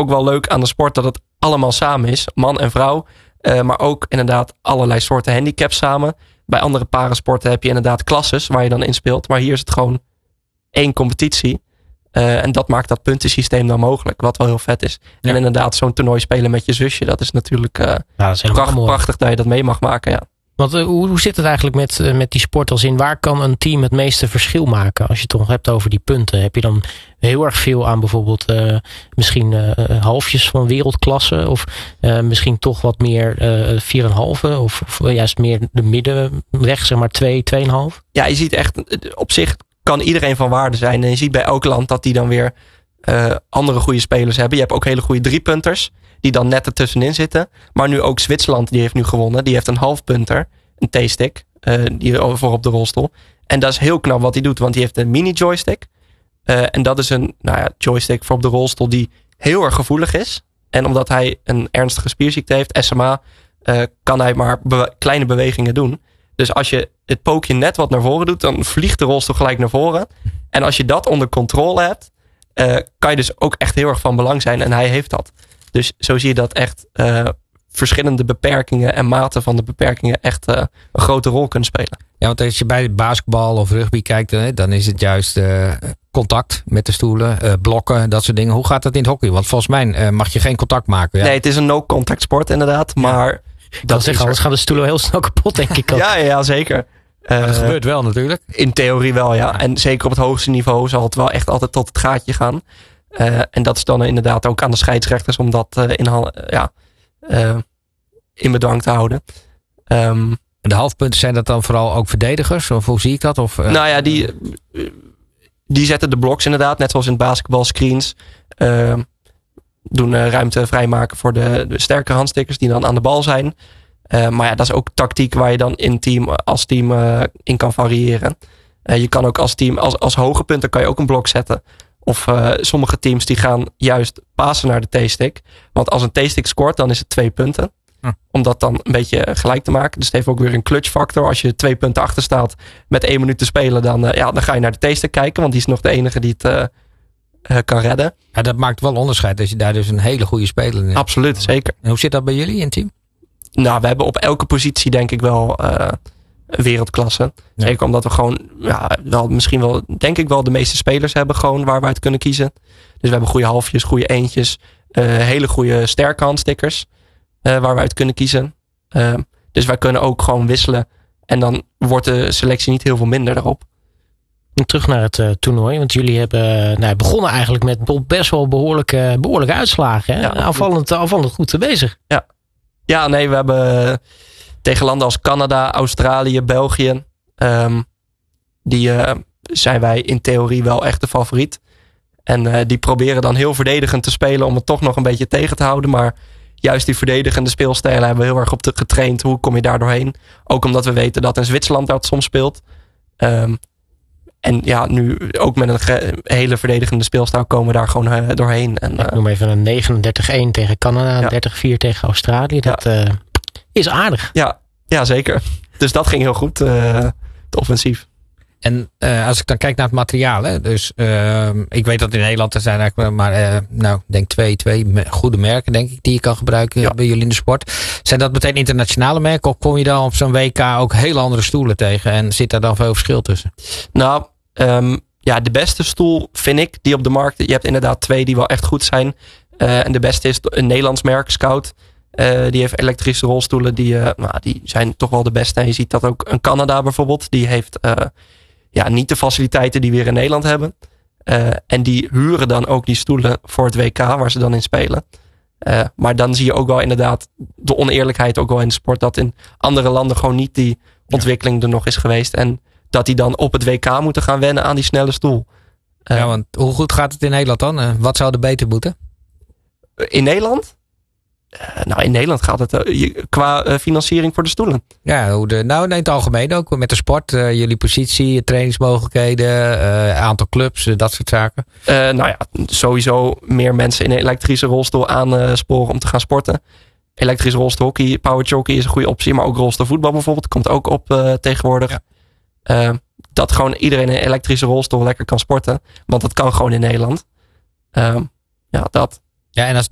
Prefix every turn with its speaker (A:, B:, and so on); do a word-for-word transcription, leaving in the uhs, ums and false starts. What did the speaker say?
A: ook wel leuk aan de sport dat het allemaal samen is. Man en vrouw. Uh, maar ook inderdaad allerlei soorten handicaps samen. Bij andere parasporten heb je inderdaad klasses waar je dan in speelt. Maar hier is het gewoon één competitie. Uh, en dat maakt dat puntensysteem dan mogelijk. Wat wel heel vet is. Ja. En inderdaad zo'n toernooi spelen met je zusje. Dat is natuurlijk uh, ja, dat is pracht, prachtig dat je dat mee mag maken. Ja.
B: Want uh, hoe, hoe zit het eigenlijk met, uh, met die sport als in? Waar kan een team het meeste verschil maken? Als je het toch hebt over die punten. Heb je dan heel erg veel aan bijvoorbeeld uh, misschien uh, halfjes van wereldklasse? Of uh, misschien toch wat meer uh, vier komma vijf? Of, of juist meer de middenweg, zeg maar twee, twee komma vijf?
A: Ja, je ziet echt op zich kan iedereen van waarde zijn. En je ziet bij elk land dat die dan weer uh, andere goede spelers hebben. Je hebt ook hele goede driepunters. Die dan net ertussenin zitten. Maar nu ook Zwitserland, die heeft nu gewonnen. Die heeft een halfpunter. Een T-stick. Uh, die voor op de rolstoel. En dat is heel knap wat hij doet. Want die heeft een mini joystick. Uh, en dat is een nou ja, joystick voor op de rolstoel. Die heel erg gevoelig is. En omdat hij een ernstige spierziekte heeft. S M A. Uh, kan hij maar be- kleine bewegingen doen. Dus als je het pookje net wat naar voren doet. Dan vliegt de rolstoel gelijk naar voren. En als je dat onder controle hebt. Uh, kan je dus ook echt heel erg van belang zijn. En hij heeft dat. Dus zo zie je dat echt uh, verschillende beperkingen en maten van de beperkingen echt uh, een grote rol kunnen spelen.
C: Ja, want als je bij basketbal of rugby kijkt, dan is het juist uh, contact met de stoelen, uh, blokken, dat soort dingen. Hoe gaat dat in het hockey? Want volgens mij uh, mag je geen contact maken. Ja?
A: Nee, het is een no-contact sport inderdaad. Maar
B: ja. dat zeg, anders gaan de stoelen heel snel kapot, denk ik ook.
A: ja, ja, zeker.
C: Maar dat uh, gebeurt wel natuurlijk.
A: In theorie wel, ja. En zeker op het hoogste niveau zal het wel echt altijd tot het gaatje gaan. Uh, en dat is dan inderdaad ook aan de scheidsrechters om dat uh, in, uh, ja, uh, in bedwang te houden. Um,
C: en de halfpunten, zijn dat dan vooral ook verdedigers? Of hoe zie ik dat? Of, uh,
A: nou ja, die, die zetten de bloks inderdaad, net zoals in het basketbal screens. Uh, doen uh, ruimte vrijmaken voor de, de sterke handstickers die dan aan de bal zijn. Uh, maar ja, dat is ook tactiek waar je dan in team, als team uh, in kan variëren. Uh, je kan ook als team, als, als hoge punten kan je ook een blok zetten. Of uh, sommige teams die gaan juist pasen naar de T-stick. Want als een T-stick scoort, dan is het twee punten. Hm. Om dat dan een beetje gelijk te maken. Dus het heeft ook weer een clutch factor. Als je twee punten achter staat met één minuut te spelen, dan, uh, ja, dan ga je naar de T-stick kijken. Want die is nog de enige die het uh, uh, kan redden.
C: Ja, dat maakt wel onderscheid als je daar dus een hele goede speler in hebt.
A: Absoluut, zeker.
C: En hoe zit dat bij jullie in het team?
A: Nou, we hebben op elke positie denk ik wel uh, wereldklasse. Ja. Zeker omdat we gewoon, ja, wel, misschien wel, denk ik wel de meeste spelers hebben gewoon waar we uit kunnen kiezen. Dus we hebben goede halfjes, goede eentjes, uh, hele goede sterke handstickers uh, waar we uit kunnen kiezen. Uh, dus wij kunnen ook gewoon wisselen en dan wordt de selectie niet heel veel minder daarop.
B: En terug naar het uh, toernooi, want jullie hebben nou, begonnen eigenlijk met best wel behoorlijke, behoorlijke uitslagen. Hè? Ja, afvallend, afvallend goed bezig.
A: Ja. ja, nee, we hebben tegen landen als Canada, Australië, België. Um, die uh, zijn wij in theorie wel echt de favoriet. En uh, die proberen dan heel verdedigend te spelen om het toch nog een beetje tegen te houden. Maar juist die verdedigende speelstijlen hebben we heel erg op te getraind. Hoe kom je daar doorheen? Ook omdat we weten dat in Zwitserland dat soms speelt. Um, en ja, nu ook met een ge- hele verdedigende speelstijl komen we daar gewoon uh, doorheen. En, uh,
B: Ik noem even een negenendertig één tegen Canada, ja. dertig vier tegen Australië. Dat ja. uh, is aardig.
A: Ja, ja, zeker. Dus dat ging heel goed, uh, het offensief.
C: En uh, als ik dan kijk naar het materiaal, hè, dus uh, ik weet dat in Nederland er zijn eigenlijk maar, uh, nou, denk twee, twee me- goede merken, denk ik, die je kan gebruiken ja. bij jullie in de sport. Zijn dat meteen internationale merken of kom je dan op zo'n W K ook hele andere stoelen tegen en zit daar dan veel verschil tussen?
A: Nou, um, ja, de beste stoel vind ik die op de markt. Je hebt inderdaad twee die wel echt goed zijn. Uh, en de beste is een Nederlands merk, Scout. Uh, die heeft elektrische rolstoelen, die, uh, nou, die zijn toch wel de beste. En je ziet dat ook een Canada bijvoorbeeld, die heeft uh, ja, niet de faciliteiten die we hier in Nederland hebben. Uh, en die huren dan ook die stoelen voor het W K waar ze dan in spelen. Uh, maar dan zie je ook wel inderdaad de oneerlijkheid ook wel in de sport. Dat in andere landen gewoon niet die ontwikkeling er nog is geweest. En dat die dan op het W K moeten gaan wennen aan die snelle stoel.
C: Uh, ja, want hoe goed gaat het in Nederland dan? Uh, wat zou er beter moeten?
A: In Nederland? Uh, nou, in Nederland gaat het uh, qua uh, financiering voor de stoelen.
C: Ja, hoe de, nou in het algemeen ook. Met de sport, uh, jullie positie, trainingsmogelijkheden, uh, aantal clubs, uh, dat soort zaken.
A: Uh, nou ja, sowieso meer mensen in een elektrische rolstoel aansporen om te gaan sporten. Elektrische rolstoelhockey, powerhockey is een goede optie. Maar ook rolstoelvoetbal bijvoorbeeld, komt ook op uh, tegenwoordig. Ja. Uh, dat gewoon iedereen in een elektrische rolstoel lekker kan sporten. Want dat kan gewoon in Nederland. Uh, ja, dat.
C: Ja, en als